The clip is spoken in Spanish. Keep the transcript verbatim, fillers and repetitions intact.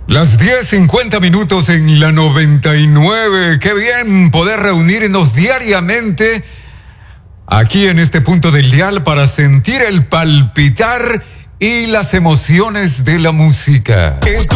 Las diez cincuenta minutos en la noventa y nueve. Qué bien poder reunirnos diariamente aquí en este punto del dial para sentir el palpitar y las emociones de la música. En tu